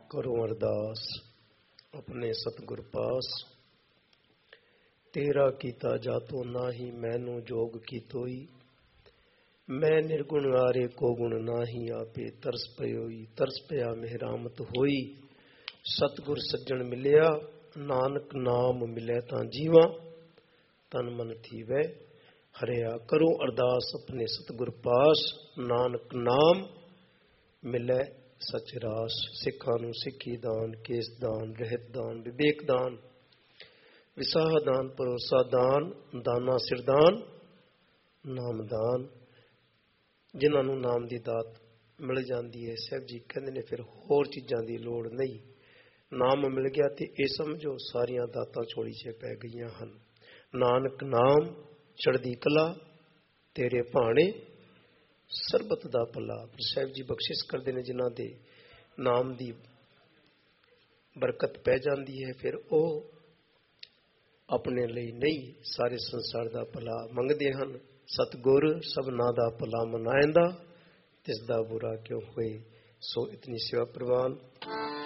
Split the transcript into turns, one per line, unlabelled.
ਕਰੋ ਅਰਦਾਸ ਆਪਣੇ ਸਤਿਗੁਰ ਪਾਸ। ਤੇਰਾ ਕੀਤਾ ਜਾਤੋ ਨਾਹੀ ਮੈਨੂੰ ਜੋਗ ਕੀਤੋਈ। ਮੈਂ ਨਿਰਗੁਣ ਆਰੇ ਕੋ ਗੁਣ ਨਾਹੀ ਆਪੇ ਤਰਸ ਪਇਓਈ। ਤਰਸ ਪਿਆ ਮਿਹਰਾਮਤ ਹੋਈ ਸਤਿਗੁਰ ਸੱਜਣ ਮਿਲਿਆ। ਨਾਨਕ ਨਾਮ ਮਿਲੇ ਤਾਂ ਜੀਵਾਂ ਤਨ ਮਨ ਥੀਵੈ ਹਰਿਆ। ਕਰੋ ਅਰਦਾਸ ਆਪਣੇ ਸਤਿਗੁਰ ਪਾਸ ਨਾਨਕ ਨਾਮ ਮਿਲੇ ਸਚ ਰਾਸ। ਸਿੱਖਾਂ ਨੂੰ ਸਿੱਖੀ ਦਾਨ, ਕੇਸ ਦਾਨ, ਰਹਿਤ ਦਾਨ, ਵਿਵੇਕ ਦਾਨ, ਵਿਸਾਹ ਦਾਨ, ਭਰੋਸਾ ਦਾਨ, ਦਾਨਾ ਸਿਰਦਾਨ, ਨਾਮ ਦਾਨ। ਜਿਨ੍ਹਾਂ ਨੂੰ ਨਾਮ ਦੀ ਦਾਤ ਮਿਲ ਜਾਂਦੀ ਹੈ, ਸਾਹਿਬ ਜੀ ਕਹਿੰਦੇ ਨੇ ਫਿਰ ਹੋਰ ਚੀਜ਼ਾਂ ਦੀ ਲੋੜ ਨਹੀਂ। ਨਾਮ ਮਿਲ ਗਿਆ ਤੇ ਇਹ ਸਮਝੋ ਸਾਰੀਆਂ ਦਾਤਾਂ ਝੋਲੀ 'ਚ ਪੈ ਗਈਆਂ ਹਨ। ਨਾਨਕ ਨਾਮ ਚੜ੍ਹਦੀ ਕਲਾ ਤੇਰੇ ਭਾਣੇ ਸਰਬਤ ਦਾ ਭਲਾ। ਸਾਹਿਬ ਜੀ ਬਖਸ਼ਿਸ਼ ਕਰਦੇ ਨੇ ਜਿਨ੍ਹਾਂ ਦੇ ਨਾਮ ਦੀ ਬਰਕਤ ਪੈ ਜਾਂਦੀ ਹੈ, ਫਿਰ ਉਹ ਆਪਣੇ ਲਈ ਨਹੀਂ ਸਾਰੇ ਸੰਸਾਰ ਦਾ ਭਲਾ ਮੰਗਦੇ ਹਨ। ਸਤਿਗੁਰ ਸਭਨਾ ਦਾ ਭਲਾ ਮਨਾਇਂਦਾ ਤਿਸ ਦਾ ਬੁਰਾ ਕਿਉਂ ਹੋਏ। ਸੋ ਇਤਨੀ ਸੇਵਾ ਪ੍ਰਵਾਨ।